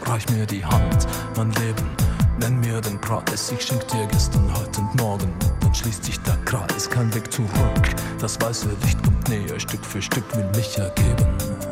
reich mir die Hand, mein Leben, nenn mir den Preis. Ich schenk dir gestern, heute und morgen, dann schließt sich der Kreis. Kein Weg zurück, das weiße Licht kommt näher, Stück für Stück will mich ergeben.